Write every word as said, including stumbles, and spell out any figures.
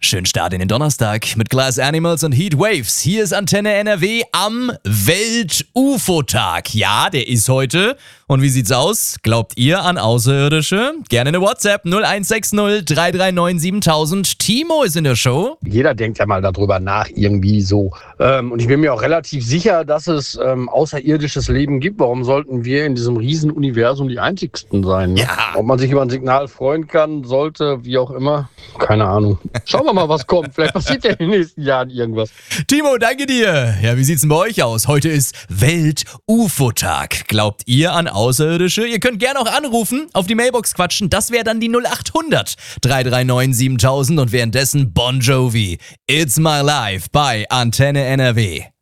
Schönen Start in den Donnerstag mit Glass Animals und Heat Waves. Hier ist Antenne N R W am Welt-U F O-Tag. Ja, der ist heute. Und wie sieht's aus? Glaubt ihr an Außerirdische? Gerne eine WhatsApp null eins sechs null drei drei neun siebentausend. Timo ist in der Show. Jeder denkt ja mal darüber nach, irgendwie so. Ähm, und ich bin mir auch relativ sicher, dass es ähm, außerirdisches Leben gibt. Warum sollten wir in diesem Riesenuniversum die Einzigsten sein? Ne? Ja. Ob man sich über ein Signal freuen kann, sollte, wie auch immer. Keine Ahnung. Schauen wir mal, was kommt. Vielleicht passiert ja in den nächsten Jahren irgendwas. Timo, danke dir. Ja, wie sieht's denn bei euch aus? Heute ist Welt-U F O-Tag. Glaubt ihr an Außerirdische? Ihr könnt gerne auch anrufen, auf die Mailbox quatschen. Das wäre dann die null acht hundert drei drei neun siebentausend und währenddessen Bon Jovi. It's My Life bei Antenne N R W.